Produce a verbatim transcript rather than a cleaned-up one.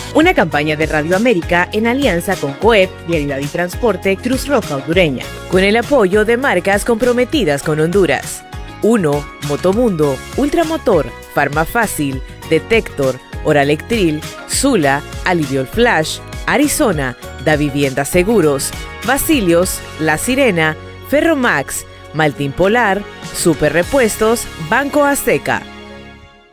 Una campaña de Radio América en alianza con COEP, Vialidad y Transporte Cruz Roja Hondureña, con el apoyo de marcas comprometidas con Honduras. uno. Motomundo, Ultramotor, Farmafácil, Detector, Oralectril, Zula, Aliviol Flash, Arizona, Da Vivienda Seguros, Basilios, La Sirena, Ferromax, Maltín Polar, Super Repuestos, Banco Azteca.